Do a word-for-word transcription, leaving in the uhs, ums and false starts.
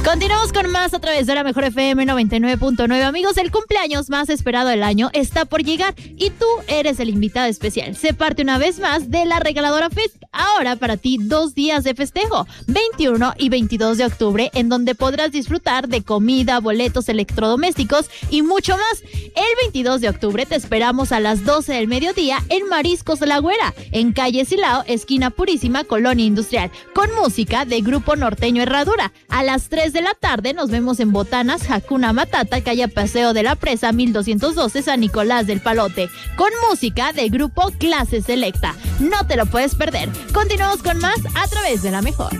Continuamos con más a través de la Mejor F M noventa y nueve punto nueve. Amigos, el cumpleaños más esperado del año está por llegar y tú eres el invitado especial. Se parte una vez más de la Regaladora Fest. Ahora para ti dos días de festejo, veintiuno y veintidós de octubre, en donde podrás disfrutar de comida, boletos electrodomésticos y mucho más. El veintidós de octubre te esperamos a las doce del mediodía en Mariscos La Güera, en calle Silao, esquina Purísima, Colonia Industrial, con música de Grupo Norteño Herradura. A las tres de la tarde nos vemos en Botanas, Hakuna Matata, calle Paseo de la Presa, mil doscientos doce, San Nicolás del Palote, con música de Grupo Clase Selecta. No te lo puedes perder. Continuamos con más a través de la Mejor.